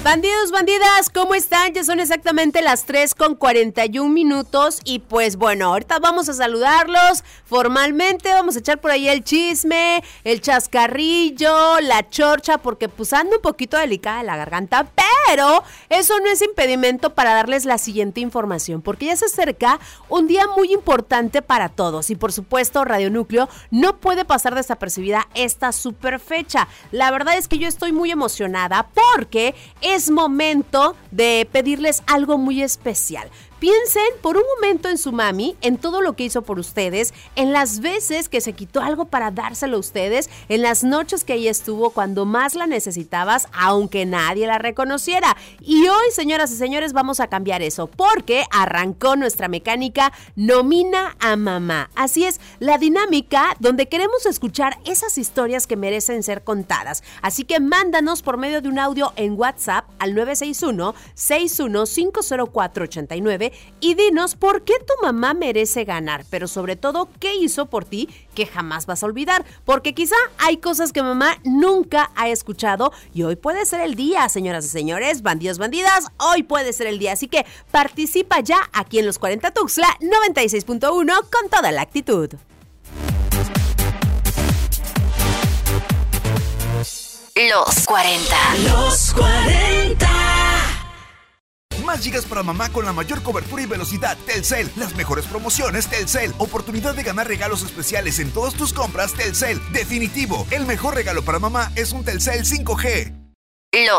Bandidos, bandidas, ¿cómo están? Ya son exactamente las 3:41 y pues bueno, ahorita vamos a saludarlos formalmente, vamos a echar por ahí el chisme, el chascarrillo, la chorcha, porque pues ando un poquito delicada de la garganta, pero eso no es impedimento para darles la siguiente información, porque ya se acerca un día muy importante para todos y por supuesto Radio Núcleo no puede pasar desapercibida esta super fecha. La verdad es que yo estoy muy emocionada porque es momento de pedirles algo muy especial. Piensen por un momento en su mami, en todo lo que hizo por ustedes, en las veces que se quitó algo para dárselo a ustedes, en las noches que ella estuvo cuando más la necesitabas, aunque nadie la reconociera. Y hoy, señoras y señores, vamos a cambiar eso, porque arrancó nuestra mecánica Nomina a Mamá. Así es, la dinámica donde queremos escuchar esas historias que merecen ser contadas. Así que mándanos por medio de un audio en WhatsApp al 961-6150489 y dinos por qué tu mamá merece ganar, pero sobre todo qué hizo por ti que jamás vas a olvidar, porque quizá hay cosas que mamá nunca ha escuchado y hoy puede ser el día, señoras y señores, bandidos, bandidas, hoy puede ser el día, así que participa ya aquí en Los 40 Tuxtla 96.1 con toda la actitud. Los 40. Los 40. Más gigas para mamá con la mayor cobertura y velocidad. Telcel. Las mejores promociones. Telcel. Oportunidad de ganar regalos especiales en todas tus compras. Telcel. Definitivo. El mejor regalo para mamá es un Telcel 5G. Los